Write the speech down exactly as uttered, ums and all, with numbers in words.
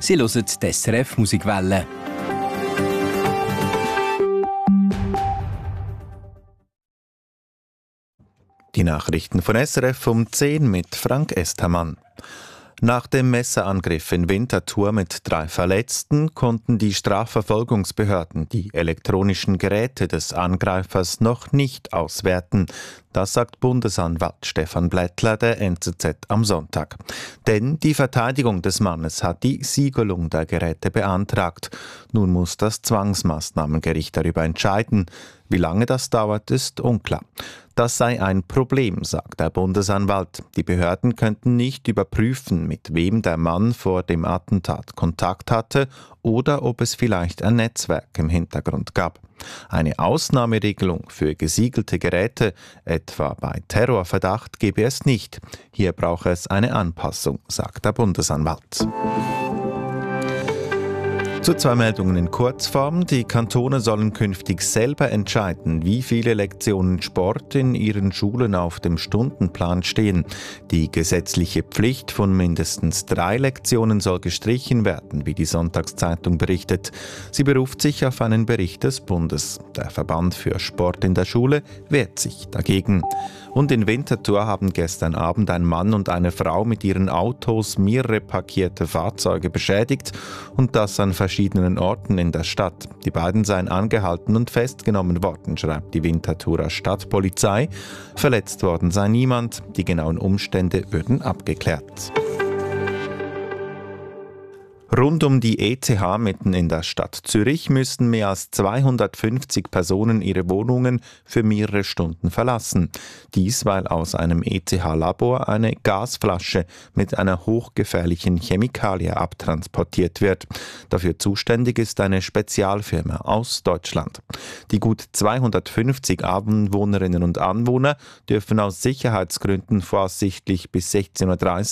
Sie hören die S R F Musikwelle. Die Nachrichten von S R F um zehn mit Frank Estermann. Nach dem Messerangriff in Winterthur mit drei Verletzten konnten die Strafverfolgungsbehörden die elektronischen Geräte des Angreifers noch nicht auswerten. Das sagt Bundesanwalt Stefan Blättler der N Z Z am Sonntag. Denn die Verteidigung des Mannes hat die Siegelung der Geräte beantragt. Nun muss das Zwangsmaßnahmengericht darüber entscheiden. Wie lange das dauert, ist unklar. Das sei ein Problem, sagt der Bundesanwalt. Die Behörden könnten nicht überprüfen, mit wem der Mann vor dem Attentat Kontakt hatte oder ob es vielleicht ein Netzwerk im Hintergrund gab. Eine Ausnahmeregelung für gesiegelte Geräte, etwa bei Terrorverdacht, gebe es nicht. Hier brauche es eine Anpassung, sagt der Bundesanwalt. Zu zwei Meldungen in Kurzform. Die Kantone sollen künftig selber entscheiden, wie viele Lektionen Sport in ihren Schulen auf dem Stundenplan stehen. Die gesetzliche Pflicht von mindestens drei Lektionen soll gestrichen werden, wie die Sonntagszeitung berichtet. Sie beruft sich auf einen Bericht des Bundes. Der Verband für Sport in der Schule wehrt sich dagegen. Und in Winterthur haben gestern Abend ein Mann und eine Frau mit ihren Autos mehrere parkierte Fahrzeuge beschädigt und das an verschiedenen Orten in der Stadt. Die beiden seien angehalten und festgenommen worden, schreibt die Winterthurer Stadtpolizei. Verletzt worden sei niemand. Die genauen Umstände würden abgeklärt. Rund um die E T H mitten in der Stadt Zürich müssen mehr als zweihundertfünfzig Personen ihre Wohnungen für mehrere Stunden verlassen. Dies, weil aus einem E T H-Labor eine Gasflasche mit einer hochgefährlichen Chemikalie abtransportiert wird. Dafür zuständig ist eine Spezialfirma aus Deutschland. Die gut zweihundertfünfzig Anwohnerinnen und Anwohner dürfen aus Sicherheitsgründen voraussichtlich bis sechzehn Uhr dreißig